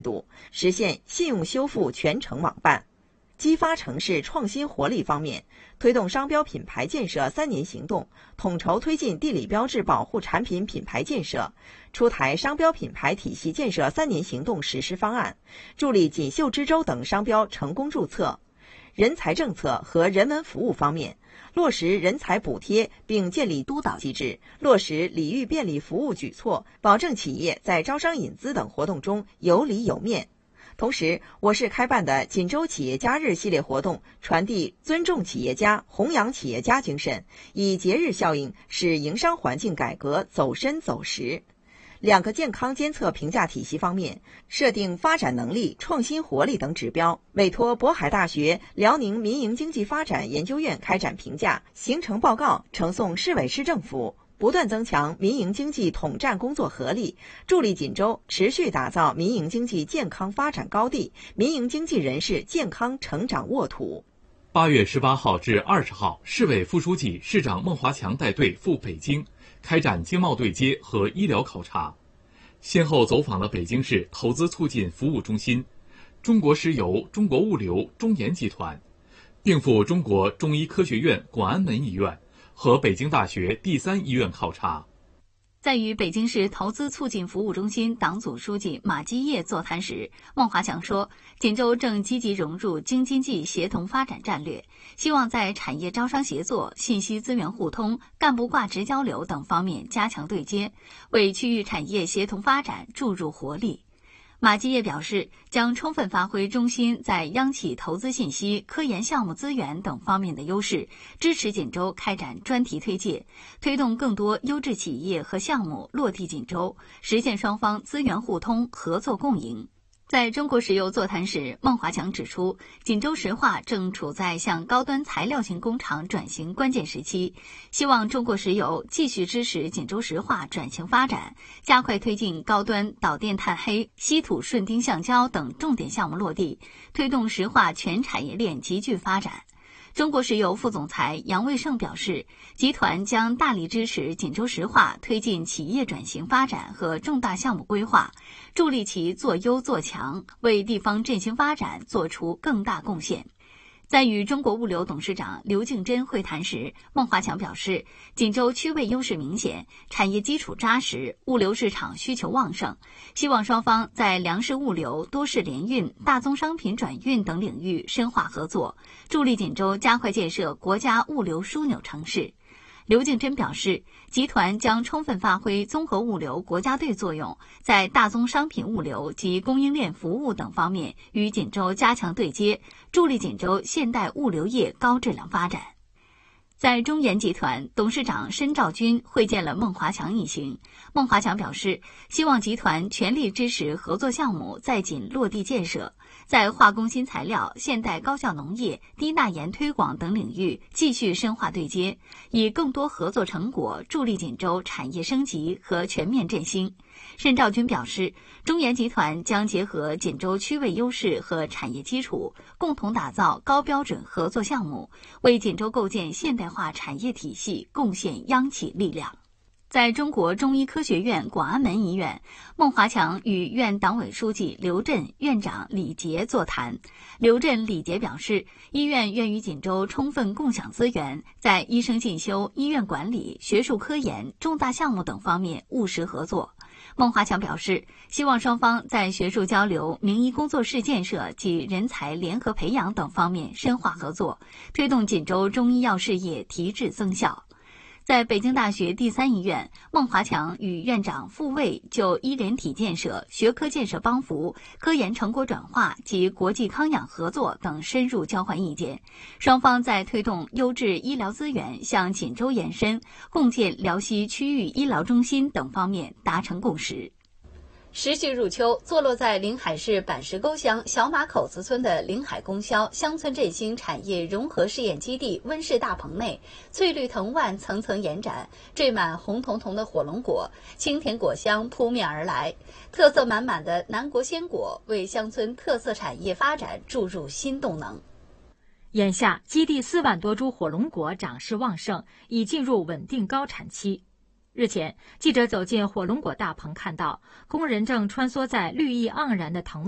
度，实现信用修复全程网办。激发城市创新活力方面，推动商标品牌建设3年行动，统筹推进地理标志保护产品品牌建设，出台商标品牌体系建设3年行动实施方案，助力锦绣之州等商标成功注册。人才政策和人文服务方面，落实人才补贴并建立督导机制，落实礼遇便利服务举措，保证企业在招商引资等活动中有理有面。同时，我市开办的锦州企业家日系列活动，传递尊重企业家、弘扬企业家精神，以节日效应使营商环境改革走深走实。2个健康监测评价体系方面，设定发展能力、创新活力等指标，委托渤海大学辽宁民营经济发展研究院开展评价，形成报告呈送市委市政府，不断增强民营经济统战工作合力，助力锦州持续打造民营经济健康发展高地，民营经济人士健康成长沃土。 8月18号至20号，市委副书记、市长孟华强带队赴北京，开展经贸对接和医疗考察，先后走访了北京市投资促进服务中心、中国石油、中国物流、中研集团，并赴中国中医科学院广安门医院和北京大学第3医院考察。 在与北京市投资促进服务中心党组书记马基业座谈时，孟华强说，锦州正积极融入京津冀协同发展战略，希望在产业招商协作、信息资源互通、干部挂职交流等方面加强对接，为区域产业协同发展注入活力。马基业表示，将充分发挥中心在央企投资信息、科研项目资源等方面的优势，支持锦州开展专题推介，推动更多优质企业和项目落地锦州，实现双方资源互通、合作共赢。在中国石油座谈时，孟华强指出，锦州石化正处在向高端材料型工厂转型关键时期，希望中国石油继续支持锦州石化转型发展，加快推进高端导电碳黑、稀土顺丁橡胶等重点项目落地，推动石化全产业链集聚发展。中国石油副总裁杨卫胜表示，集团将大力支持锦州石化推进企业转型发展和重大项目规划，助力其做优做强，为地方振兴发展做出更大贡献。在与中国物流董事长刘敬珍会谈时，孟华强表示，锦州区位优势明显，产业基础扎实，物流市场需求旺盛，希望双方在粮食物流、多式联运、大宗商品转运等领域深化合作，助力锦州加快建设国家物流枢纽城市。刘敬珍表示，集团将充分发挥综合物流国家队作用，在大宗商品物流及供应链服务等方面与锦州加强对接，助力锦州现代物流业高质量发展。在中研集团，董事长申兆军会见了孟华强一行。孟华强表示，希望集团全力支持合作项目在锦落地建设，在化工新材料、现代高效农业、低钠盐推广等领域继续深化对接，以更多合作成果助力锦州产业升级和全面振兴。申兆军表示，中研集团将结合锦州区位优势和产业基础，共同打造高标准合作项目，为锦州构建现代化产业体系贡献央企力量。在中国中医科学院广安门医院，孟华强与院党委书记刘震、院长李杰座谈。刘震、李杰表示，医院愿与锦州充分共享资源，在医生进修、医院管理、学术科研、重大项目等方面务实合作。孟华强表示，希望双方在学术交流、名医工作室建设及人才联合培养等方面深化合作，推动锦州中医药事业提质增效。在北京大学第3医院，孟华强与院长傅卫就医联体建设、学科建设帮扶、科研成果转化及国际康养合作等深入交换意见。双方在推动优质医疗资源向锦州延伸、共建辽西区域医疗中心等方面达成共识。时序入秋，坐落在临海市板石沟乡小马口子村的临海供销乡村振兴产业融合试验基地温室大棚内，翠绿藤蔓层层延展，缀满红彤彤的火龙果，清甜果香扑面而来。特色满满的南国鲜果为乡村特色产业发展注入新动能。 眼下，基地4万多株火龙果长势旺盛，已进入稳定高产期。日前，记者走进火龙果大棚，看到工人正穿梭在绿意盎然的藤